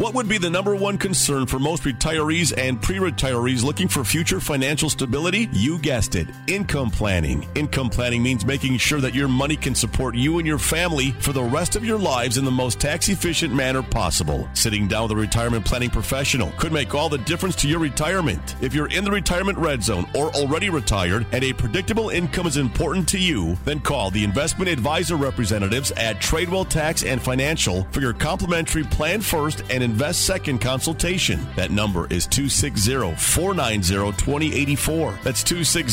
What would be the number one concern for most retirees and pre-retirees looking for future financial stability? You guessed it, income planning. Income planning means making sure that your money can support you and your family for the rest of your lives in the most tax-efficient manner possible. Sitting down with a retirement planning professional could make all the difference to your retirement. If you're in the retirement red zone or already retired and a predictable income is important to you, then call the investment advisor representatives at Tradewell Tax and Financial for your complimentary Plan First and Invest Second consultation. That number is 260-490-2084. That's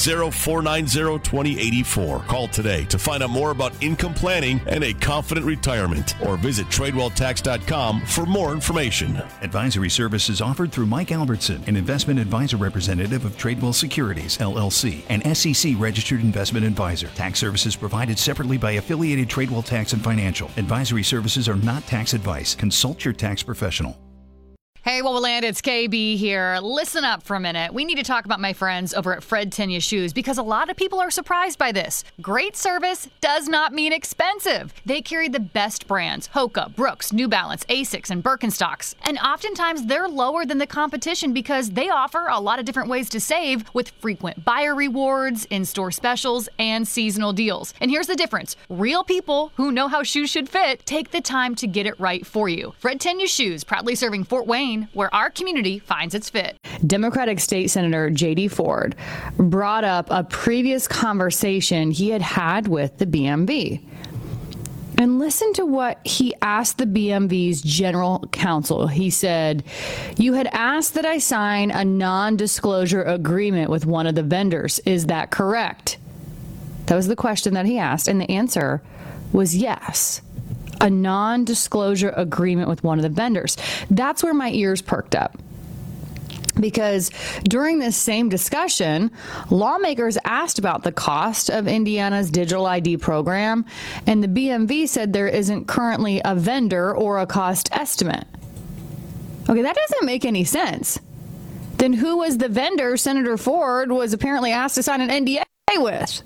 260-490-2084. Call today to find out more about income planning and a confident retirement, or visit TradewellTax.com for more information. Advisory services offered through Mike Albertson, an investment advisor representative of Tradewell Securities, LLC, an SEC-registered investment advisor. Tax services provided separately by affiliated Tradewell Tax and Financial. Advisory services are not tax advice. Consult your tax professional. Hey, Wowoland, it's KB here. Listen up for a minute. We need to talk about my friends over at Fred Tenya Shoes because a lot of people are surprised by this. Great service does not mean expensive. They carry the best brands: Hoka, Brooks, New Balance, Asics, and Birkenstocks. And oftentimes they're lower than the competition because they offer a lot of different ways to save with frequent buyer rewards, in-store specials, and seasonal deals. And here's the difference. Real people who know how shoes should fit take the time to get it right for you. Fred Tenya Shoes, proudly serving Fort Wayne, where our community finds its fit. Democratic State Senator J.D. Ford brought up a previous conversation he had with the BMV. And listen to what he asked the BMV's general counsel. He said, "You had asked that I sign a non-disclosure agreement with one of the vendors. Is that correct?" That was the question that he asked, and the answer was yes. A non-disclosure agreement with one of the vendors. That's where my ears perked up. Because during this same discussion, lawmakers asked about the cost of Indiana's digital ID program, and the BMV said there isn't currently a vendor or a cost estimate. Okay, that doesn't make any sense. Then who was the vendor Senator Ford was apparently asked to sign an NDA with?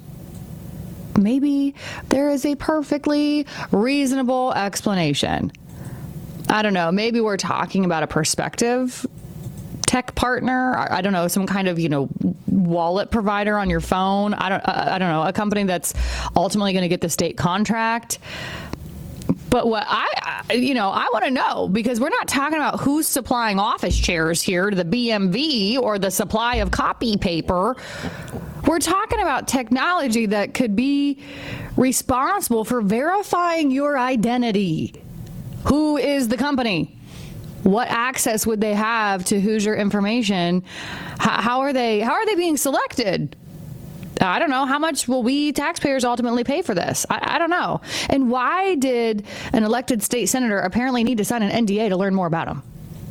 Maybe there is a perfectly reasonable explanation. I don't know. Maybe we're talking about a prospective tech partner. I don't know, some kind of, wallet provider on your phone. I don't know, a company that's ultimately going to get the state contract. But what I want to know, because we're not talking about who's supplying office chairs here to the BMV or the supply of copy paper. We're talking about technology that could be responsible for verifying your identity. Who is the company? What access would they have to Hoosier information? How are they being selected? I don't know. How much will we taxpayers ultimately pay for this? I don't know. And why did an elected state senator apparently need to sign an NDA to learn more about them?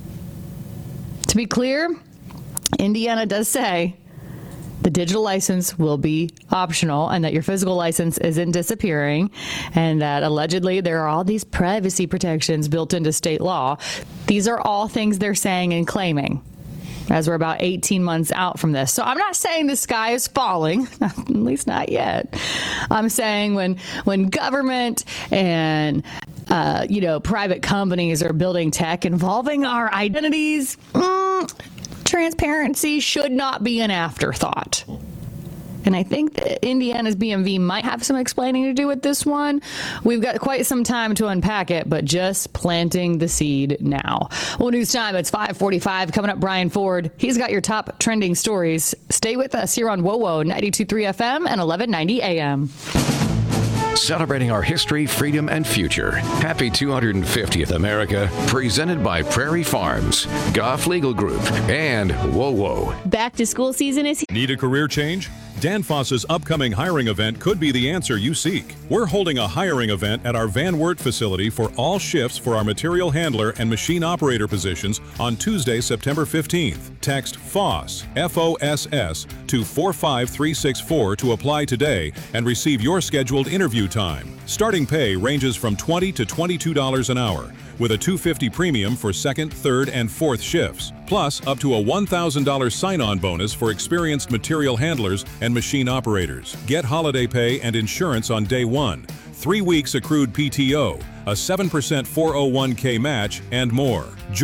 To be clear, Indiana does say the digital license will be optional and that your physical license isn't disappearing, and that allegedly there are all these privacy protections built into state law. These are all things they're saying and claiming as we're about 18 months out from this. So I'm not saying the sky is falling, at least not yet. I'm saying when government and private companies are building tech involving our identities, transparency should not be an afterthought. And I think that Indiana's BMV might have some explaining to do with this one. We've got quite some time to unpack it, but just planting the seed now. Well, news time, it's 5:45. Coming up, Brian Ford. He's got your top trending stories. Stay with us here on WOWO 92.3 FM and 1190 AM. Celebrating our history, freedom, and future. Happy 250th America. Presented by Prairie Farms, Goff Legal Group, and WOWO. Back to school season is here. Need a career change? Danfoss's upcoming hiring event could be the answer you seek. We're holding a hiring event at our Van Wert facility for all shifts for our material handler and machine operator positions on Tuesday, September 15th. Text FOSS, F-O-S-S, to 45364 to apply today and receive your scheduled interview time. Starting pay ranges from $20 to $22 an hour, with a $250 premium for second, third, and fourth shifts, plus up to a $1,000 sign-on bonus for experienced material handlers and machine operators. Get holiday pay and insurance on day one, 3 weeks accrued PTO, a 7% 401k match, and more.